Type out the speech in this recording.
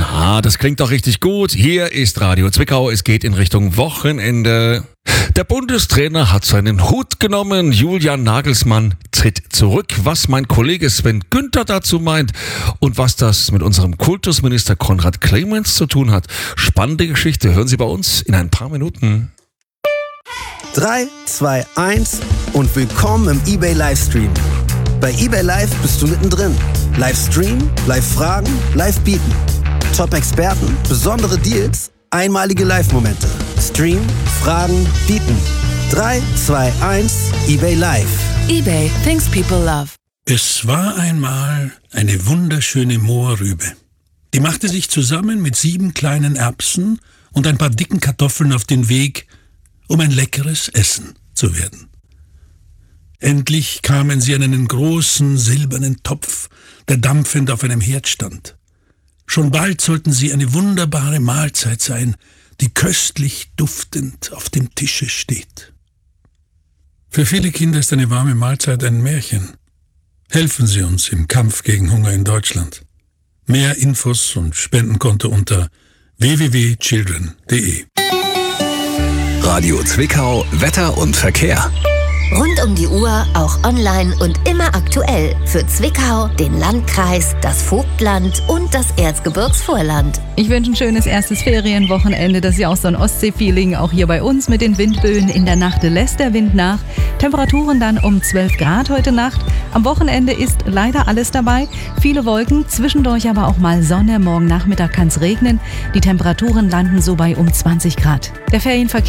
Ja, das klingt doch richtig gut. Hier ist Radio Zwickau. Es geht in Richtung Wochenende. Der Bundestrainer hat seinen Hut genommen. Julian Nagelsmann tritt zurück. Was mein Kollege Sven Günther dazu meint und was das mit unserem Kultusminister Konrad Clemens zu tun hat. Spannende Geschichte. Hören Sie bei uns in ein paar Minuten. 3, 2, 1 und willkommen im eBay Livestream. Bei eBay Live bist du mittendrin. Livestream, Live-Fragen, Live-Bieten. Top-Experten, besondere Deals, einmalige Live-Momente. Stream, Fragen, Bieten. 3, 2, 1, eBay Live. eBay, things people love. Es war einmal eine wunderschöne Mohrrübe. Die machte sich zusammen mit 7 kleinen Erbsen und ein paar dicken Kartoffeln auf den Weg, um ein leckeres Essen zu werden. Endlich kamen sie an einen großen silbernen Topf, der dampfend auf einem Herd stand. Schon bald sollten sie eine wunderbare Mahlzeit sein, die köstlich duftend auf dem Tische steht. Für viele Kinder ist eine warme Mahlzeit ein Märchen. Helfen Sie uns im Kampf gegen Hunger in Deutschland. Mehr Infos und Spendenkonto unter www.children.de. Radio Zwickau, Wetter und Verkehr. Rund um die Uhr, auch online und immer aktuell. Für Zwickau, den Landkreis, das Vogtland und das Erzgebirgsvorland. Ich wünsche ein schönes erstes Ferienwochenende. Das ist ja auch so ein Ostsee-Feeling, auch hier bei uns mit den Windböen. In der Nacht lässt der Wind nach. Temperaturen dann um 12 Grad heute Nacht. Am Wochenende ist leider alles dabei. Viele Wolken, zwischendurch aber auch mal Sonne. Morgen Nachmittag kann es regnen. Die Temperaturen landen so bei um 20 Grad. Der Ferienverkehr